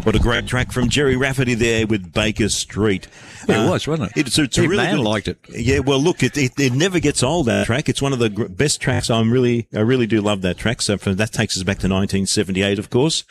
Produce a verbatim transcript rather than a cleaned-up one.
What a great track from Jerry Rafferty there with Baker Street. Yeah, it was, wasn't it? It's, it's a Even really Mann good, liked it. Yeah, well, look, it, it it never gets old, that track. It's one of the gr- best tracks. I'm really, I really do love that track. So from, that takes us back to nineteen seventy-eight, of course.